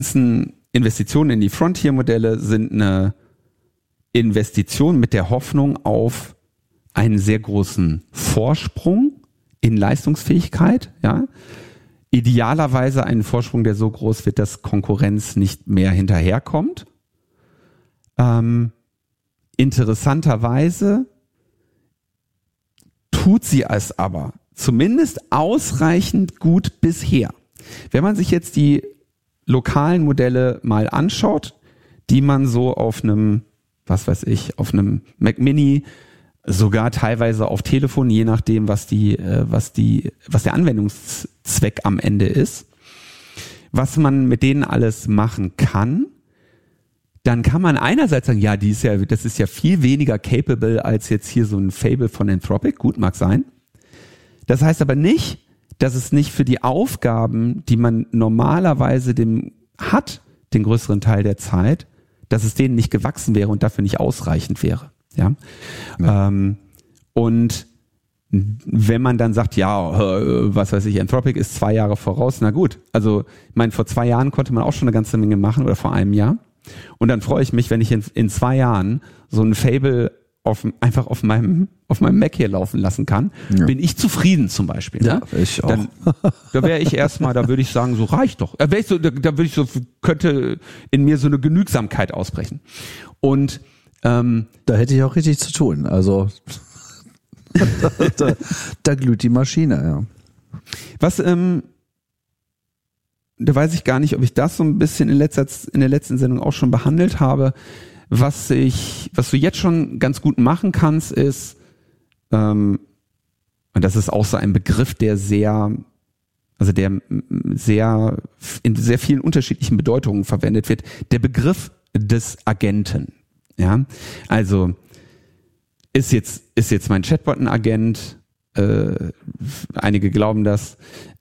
Investitionen in die Frontier-Modelle sind eine Investition mit der Hoffnung auf einen sehr großen Vorsprung in Leistungsfähigkeit, ja. Idealerweise einen Vorsprung, der so groß wird, dass Konkurrenz nicht mehr hinterherkommt. Interessanterweise tut sie es aber zumindest ausreichend gut bisher. Wenn man sich jetzt die lokalen Modelle mal anschaut, die man so auf einem, was weiß ich, auf einem Mac Mini, sogar teilweise auf Telefon, je nachdem, was der Anwendungszweck am Ende ist, was man mit denen alles machen kann, dann kann man einerseits sagen, ja, das ist ja viel weniger capable als jetzt hier so ein Fable von Anthropic. Gut, mag sein. Das heißt aber nicht, dass es nicht für die Aufgaben, die man normalerweise den größeren Teil der Zeit, dass es denen nicht gewachsen wäre und dafür nicht ausreichend wäre. Ja. Und wenn man dann sagt, ja, was weiß ich, Anthropic ist 2 Jahre voraus, na gut. Also, ich meine, vor 2 Jahren konnte man auch schon eine ganze Menge machen oder vor einem Jahr. Und dann freue ich mich, wenn ich in 2 Jahren so ein Fable einfach auf meinem Mac hier laufen lassen kann, bin ich zufrieden zum Beispiel. Ja, ne? ich auch. Dann, da wäre ich erstmal, da würde ich sagen, so reicht doch. Könnte in mir so eine Genügsamkeit ausbrechen. Und da hätte ich auch richtig zu tun. Also da glüht die Maschine, ja. Was, da weiß ich gar nicht, ob ich das so ein bisschen in der letzten Sendung auch schon behandelt habe. Was du jetzt schon ganz gut machen kannst, ist, und das ist auch so ein Begriff, der in sehr vielen unterschiedlichen Bedeutungen verwendet wird, der Begriff des Agenten. Ja, also ist jetzt mein Chatbot ein Agent? Einige glauben das.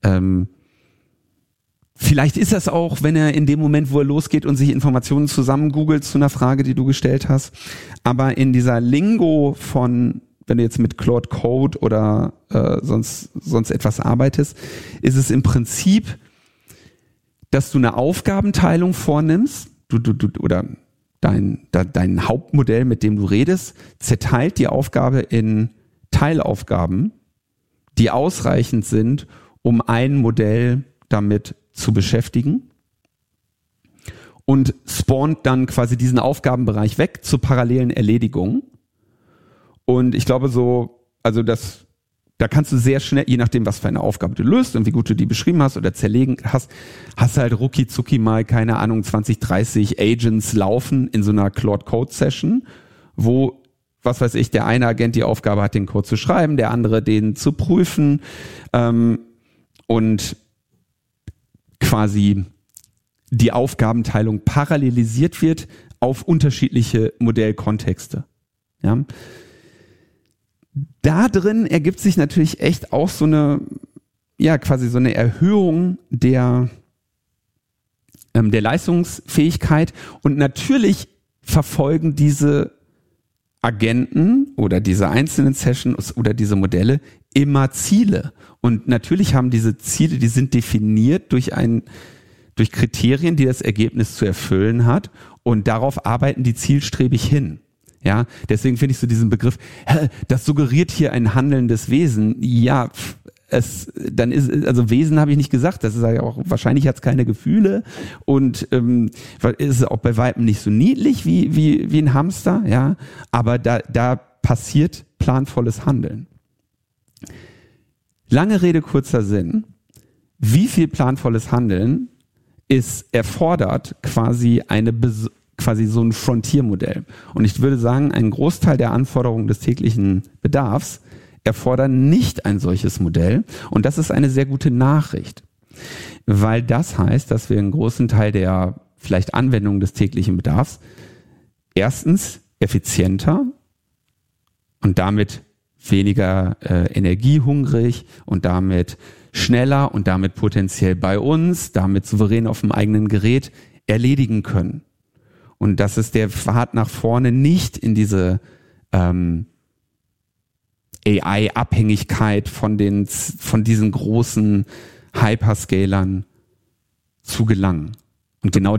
Vielleicht ist das auch, wenn er in dem Moment, wo er losgeht und sich Informationen zusammen googelt zu einer Frage, die du gestellt hast. Aber in dieser Lingo von, wenn du jetzt mit Claude Code oder sonst etwas arbeitest, ist es im Prinzip, dass du eine Aufgabenteilung vornimmst, oder dein Hauptmodell, mit dem du redest, zerteilt die Aufgabe in Teilaufgaben, die ausreichend sind, um ein Modell damit zu beschäftigen, und spawnt dann quasi diesen Aufgabenbereich weg zur parallelen Erledigung. Und ich glaube da kannst du sehr schnell, je nachdem, was für eine Aufgabe du löst und wie gut du die beschrieben hast oder zerlegen hast du halt rucki zucki mal, keine Ahnung, 20, 30 Agents laufen in so einer Claude Code Session, wo, was weiß ich, der eine Agent die Aufgabe hat, den Code zu schreiben, der andere den zu prüfen, und quasi die Aufgabenteilung parallelisiert wird auf unterschiedliche Modellkontexte. Ja. Da drin ergibt sich natürlich echt auch so eine Erhöhung der Leistungsfähigkeit, und natürlich verfolgen diese Agenten oder diese einzelnen Sessions oder diese Modelle immer Ziele. Und natürlich haben diese Ziele, die sind definiert durch Kriterien, die das Ergebnis zu erfüllen hat, und darauf arbeiten die zielstrebig hin. Ja, deswegen finde ich so diesen Begriff, das suggeriert hier ein handelndes Wesen. Ja, Wesen habe ich nicht gesagt. Das ist ja auch, wahrscheinlich hat es keine Gefühle, und ist auch bei Weitem nicht so niedlich wie ein Hamster. Ja, aber da passiert planvolles Handeln. Lange Rede, kurzer Sinn. Wie viel planvolles Handeln erfordert quasi so ein Frontier-Modell? Und ich würde sagen, ein Großteil der Anforderungen des täglichen Bedarfs erfordern nicht ein solches Modell. Und das ist eine sehr gute Nachricht, weil das heißt, dass wir einen großen Teil der vielleicht Anwendungen des täglichen Bedarfs erstens effizienter und damit weniger energiehungrig und damit schneller und damit potenziell bei uns, damit souverän auf dem eigenen Gerät erledigen können. Und das ist der Pfad nach vorne, nicht in diese AI-Abhängigkeit von diesen großen Hyperscalern zu gelangen. Und genau